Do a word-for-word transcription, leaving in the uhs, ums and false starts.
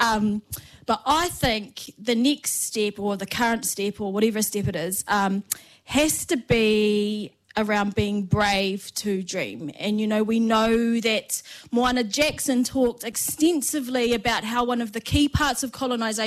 Um, but I think the next step, or the current step, or whatever step it is, um, has to be around being brave to dream. And, you know, we know that Moana Jackson talked extensively about how one of the key parts of colonisation